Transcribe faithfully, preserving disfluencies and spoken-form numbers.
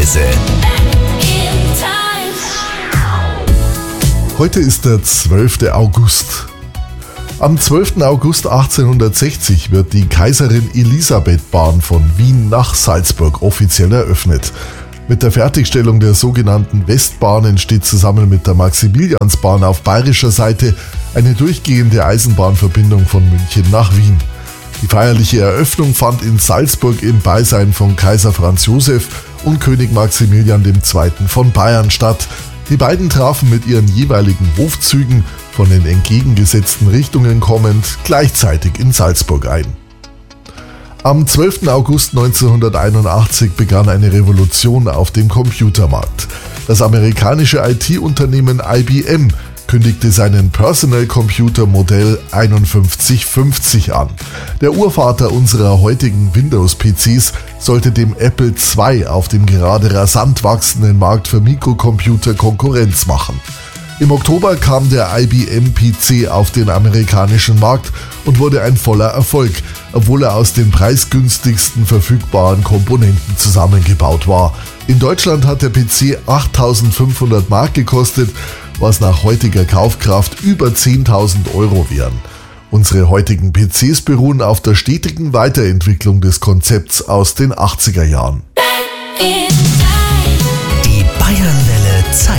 Reise. Heute ist der zwölfte August. Am zwölften August achtzehnhundertsechzig wird die Kaiserin-Elisabeth-Bahn von Wien nach Salzburg offiziell eröffnet. Mit der Fertigstellung der sogenannten Westbahn entsteht zusammen mit der Maximiliansbahn auf bayerischer Seite eine durchgehende Eisenbahnverbindung von München nach Wien. Die feierliche Eröffnung fand in Salzburg im Beisein von Kaiser Franz Josef und König Maximilian der Zweite. von Bayern statt. Die beiden trafen mit ihren jeweiligen Hofzügen, von den entgegengesetzten Richtungen kommend, gleichzeitig in Salzburg ein. Am zwölften August neunzehnhunderteinundachtzig begann eine Revolution auf dem Computermarkt. Das amerikanische I T-Unternehmen I B M kündigte seinen Personal Computer Modell einundfünfzig fünfzig an. Der Urvater unserer heutigen Windows-P Cs sollte dem Apple zwei auf dem gerade rasant wachsenden Markt für Mikrocomputer Konkurrenz machen. Im Oktober kam der I B M P C auf den amerikanischen Markt und wurde ein voller Erfolg, obwohl er aus den preisgünstigsten verfügbaren Komponenten zusammengebaut war. In Deutschland hat der P C achttausendfünfhundert Mark gekostet, was nach heutiger Kaufkraft über zehntausend Euro wären. Unsere heutigen P Cs beruhen auf der stetigen Weiterentwicklung des Konzepts aus den achtziger Jahren. Die Bayernwelle Zeit.